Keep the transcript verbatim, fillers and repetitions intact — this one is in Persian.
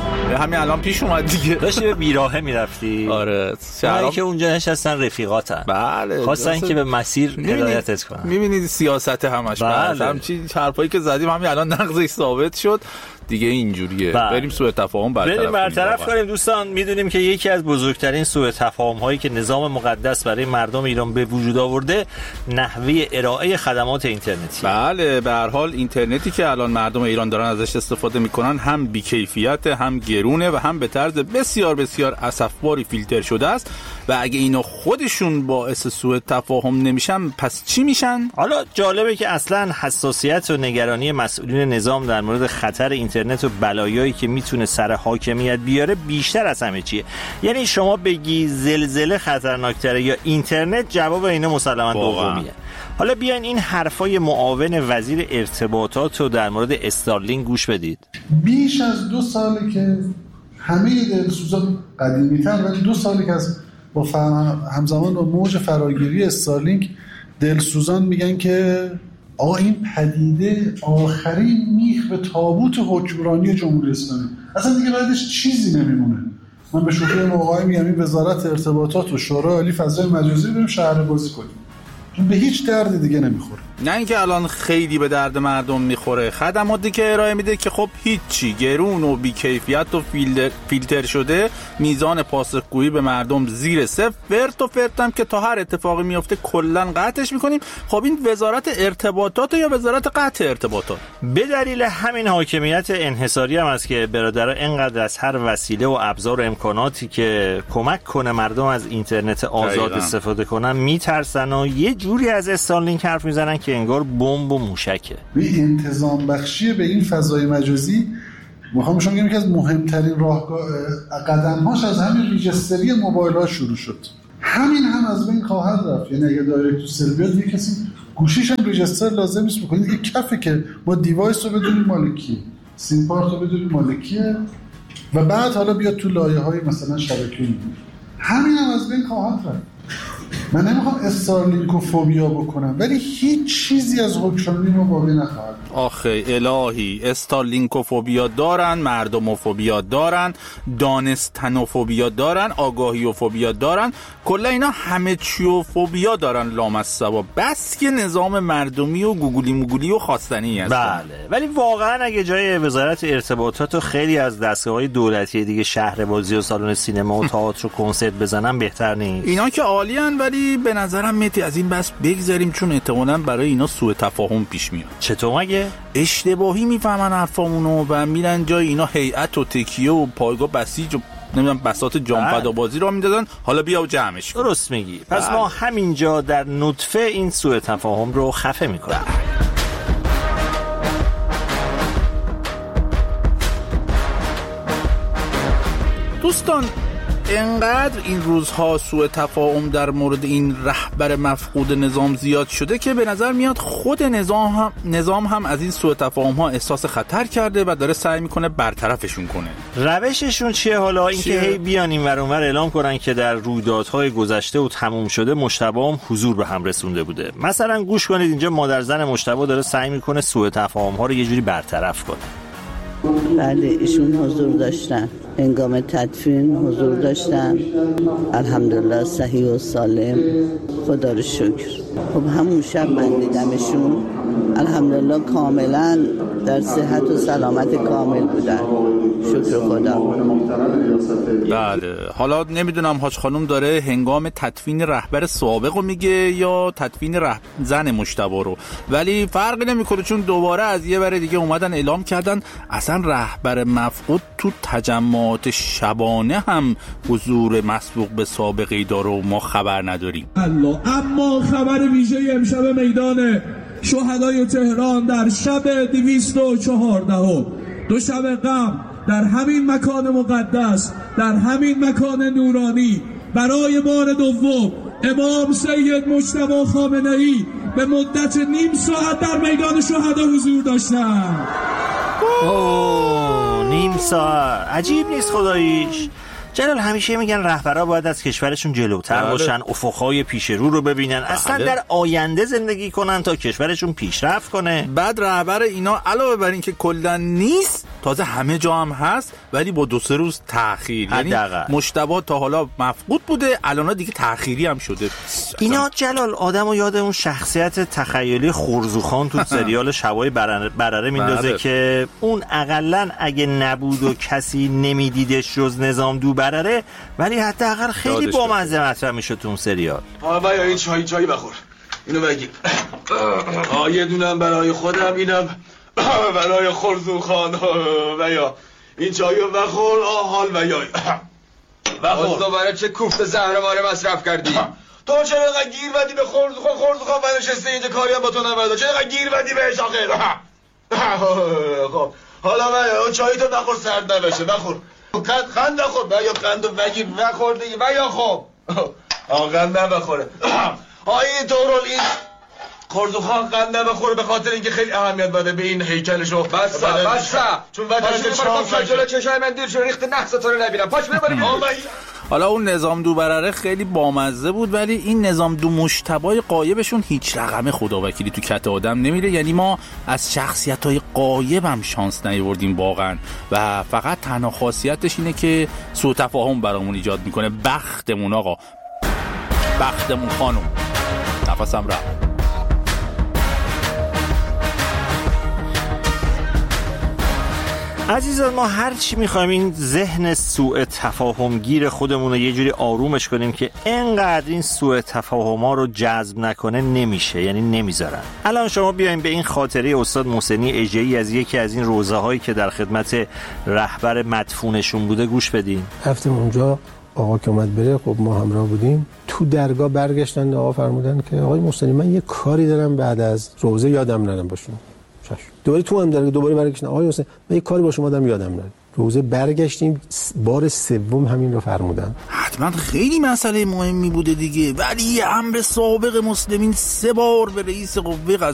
همین الان پیش اومد دیگه. داشتی به بیراهه میرفتی؟ آره شهرام که اونجا نشستن رفیقاتن. بله خواستن که به مسیر هدایتت کنن. میبینید سیاست همش بله. همچین حرفایی که زدیم همین الان نقضش ثابت شد دیگه اینجوریه. بریم سوء تفاهم برطرف بریم برطرف کنیم. دوستان میدونیم که یکی از بزرگترین سوء تفاهم هایی که نظام مقدس برای مردم ایران به وجود آورده نحوه ارائه خدمات اینترنتی. بله به هر حال اینترنتی که الان مردم ایران دارن ازش استفاده میکنن هم بی‌کیفیت، هم گرونه و هم به طرز بسیار بسیار اسفباری فیلتر شده است و اگه اینا خودشون باعث سوء تفاهم نمیشن پس چی میشن؟ حالا جالبه که اصلا حساسیت و نگرانی مسئولین نظام در مورد خطر اینترنت و بلایایی که میتونه سر حاکمیت بیاره بیشتر از همه چیه. یعنی شما بگی زلزله خطرناکتره یا اینترنت، جواب اینا مسلماً دومیه. حالا بیاین این حرفای معاون وزیر ارتباطات رو در مورد استارلینک گوش بدید. بیش از دو ساله که همه دلسوزان قدیمی‌تر ولی دو ساله که از با همزمان با موج فراگیری استارلینک دلسوزان میگن که آقا این پدیده آخرین میخ به تابوت حکمرانی جمهوری اسلامی، اصلا دیگه بعدش چیزی نمیمونه. من به شوخی موقعی میگم این وزارت ارتباطات و شورای عالی فضای مجازی بریم شهر بازی کنیم، به هیچ درد دیگه نمیخوره. نه اینکه الان خیلی به درد مردم میخوره، خدماتی که ارائه میده که خب هیچی، گرون و بی‌کیفیت و فیلتر, فیلتر شده، میزان پاسخگویی به مردم زیر صفر، فرت و فرتم که تا هر اتفاقی میفته کلا قطعش میکنیم. خب این وزارت ارتباطات یا وزارت قطع ارتباطات؟ به دلیل همین حاکمیت انحصاری هم است که برادرها اینقدر از هر وسیله و ابزار و امکاناتی که کمک کنه مردم از اینترنت آزاد استفاده کنن میترسن و یه جوری از استارلینک حرف میزنن که انگار بمب و موشکه. این انتظام بخشی به این فضای مجازی میخوام شما بگم که از مهمترین راهکار قدم‌هاش از همین ریجستری موبایل‌ها شروع شد. همین هم از بین خواهد رفت. یعنی اگه دایرکت تو سل بیاد یه کسی گوشیش هم ریجستر لازم نیست بکنید، دیگه کفه که ما دیوایس رو بدونیم مالکیه، سیم کارت رو بدونیم مالکیه و بعد حالا بیاد تو لایه‌های مثلا شبکه‌ای. همین هم از بین خواهد رفت. من نمیخوام استارلینکوفوبیا بکنم ولی هیچ چیزی از حکمرانی ما باقی نخواهد. آخه الهی، استارلینکوفوبیا دارن، مردموفوبیا دارن، دانستنوفوبیا دارن، آگاهیوفوبیا دارن، کلا اینا همه چیوفوبیا دارن لامصبا. بس که نظام مردمی و گوگلی موگولی و خواستنی هست. بله، ولی واقعا اگه جای وزارت ارتباطات و خیلی از دستگاه‌های دولتی دیگه شهربازی و سالن سینما و تئاتر و کنسرت بزنن بهتر نیست؟ اینا که عالیان، ولی به نظرم متی از این بس بگذاریم چون احتمالاً برای اینا سوء تفاهم پیش میاد. چطور مگه؟ اشتباهی میفهمن حرفامونو و میرن جای اینا هیئت و تکیه و پایگاه بسیج و نمیدونم بساط جامفدا بازی را میدادن. حالا بیا و جمعش کن. درست میگی. پس ما همینجا در نطفه این سوء تفاهم رو خفه میکنیم. دوستان انقدر این روزها سوء تفاهم در مورد این رهبر مفقود نظام زیاد شده که به نظر میاد خود نظام هم نظام هم از این سوء تفاهم ها احساس خطر کرده و داره سعی میکنه برطرفشون کنه. روششون چیه حالا؟ اینکه هی بیان این ور اون ور اعلام کنن که در رویدادهای گذشته و تموم شده مجتبی هم حضور به هم رسونده بوده. مثلا گوش کنید اینجا مادر زن مجتبی داره سعی میکنه سوء تفاهم ها رو یه جوری برطرف کنه. بله ایشون حضور داشتن، هنگام تدفین حضور داشتن، الحمدلله صحیح و سالم، خدا رو شکر. خب همون شب من دیدمشون، الحمدلله کاملا در صحت و سلامت کامل بودن، شکر خدا. بله حالا نمیدونم حاج خانم داره هنگام تدفین رهبر سابق رو میگه یا تدفین رهبر زن مجتبی رو، ولی فرقی نمیکنه چون دوباره از یه بره دیگه اومدن اعلام کردن اصلا رهبر مفقود تو تجمعات شبانه هم حضور مسبوق به سابقه‌ای داره و ما خبر نداریم. الله. اما خبر ویژه امشب میدان شهدای تهران در شب دویست و چهارده دو شب غم در همین مکان مقدس، در همین مکان نورانی، برای بار دوم امام سید مجتبی خامنه‌ای به مدت نیم ساعت در میدان شهدا حضور داشتن. اوه نیم ساعت، عجیب نیست خداییش. جلال همیشه میگن رهبرها باید از کشورشون جلوتر بله. باشن، افقهای پیش رو رو ببینن، بله. اصلا در آینده زندگی کنن تا کشورشون پیشرفت کنه. بعد رهبر اینا علاوه بر این که کلا نیست، تازه همه جا هم هست ولی با دو سه روز تأخیر. یعنی مجتبی تا حالا مفقود بوده، الان دیگه تأخیری هم شده. اینا جلال آدمو یاد اون شخصیت تخیلی خورزوخان تو سریال شبای برره میندازه بله. که اون اقلن اگه نبود و کسی نمیدیدش جز نظام دو برره، ولی حداقل خیلی بامزه مطرح میشه تو اون سریال. آقا یا این چای چای بخور، اینو بگیر. آ یه دونم برای خودم، اینم برای خورزوخان و یا این چایو بخور. آ حال و یا بخور. دوباره چه کوفت زهرمار مصرف کردی؟ تو چرا اینقدر گیر بدی به خورزوخان؟ خورزوخان و نشسته اینجا کاری هم با تو نمیده، چرا اینقدر گیر بدی بهش آخه؟ خب حالا و یا چای تو بخور، سرد نبشه. بخور قند قند بخور و یا قندو بگیر بخور دیگه و یا خب آ قند نبخوره. آ این دورال این خورزوخان قند نبخوره به خاطر اینکه خیلی اهمیت بده به این هیکلشو. بس بس چون وقتی شما جلو چشای من دیر شو ریخت نحس تو رو نبینم. پاش ببریم. حالا اون نظام دو برره خیلی بامزه بود، ولی این نظام دو مجتبی غایبشون هیچ رقم خداوکیلی تو کت آدم نمیره. یعنی ما از شخصیت‌های غایب هم شانس نیاوردیم واقعا و فقط تنها خاصیتش اینه که سوء تفاهم برامون ایجاد میکنه. بختمون آقا، بختمون خانم. نفسم رفت. عزیزان ما هر چی میخوایم این ذهن سوء تفاهم گیر خودمون رو یه جوری آرومش کنیم که انقدر این سوء تفاهم‌ها رو جذب نکنه نمیشه، یعنی نمیذارن. الان شما بیاین به این خاطره استاد محسنی اژه‌ای از یکی از این روزه‌هایی که در خدمت رهبر مدفونشون بوده گوش بدین. رفتیم اونجا، آقا که اومد بره، خب ما همراه بودیم. تو درگاه برگشتن آقا فرمودن که آقای محسنی من یه کاری دارم بعد از روزه یادم نرم باشون. دوباره تو هم درگاه دوباره برگشتن آقای حسین من یه کاری با شما دارم یادم نره. روزه برگشتیم، بار سوم همین رو فرمودن. حتما خیلی مسئله مهمی بوده دیگه، ولی یه امر سابق مسلمین سه بار به رئیس قوه قضاییه